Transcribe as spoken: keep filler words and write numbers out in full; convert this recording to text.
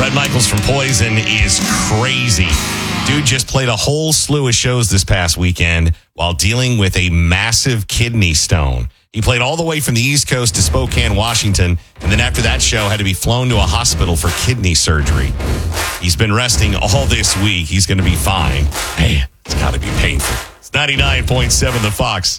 Bret Michaels from Poison is crazy. Dude just played a whole slew of shows this past weekend while dealing with a massive kidney stone. He played all the way from the East Coast to Spokane, Washington, and then after that show had to be flown to a hospital for kidney surgery. He's been resting all this week. He's going to be fine. Hey, it's got to be painful. It's ninety-nine point seven The Fox.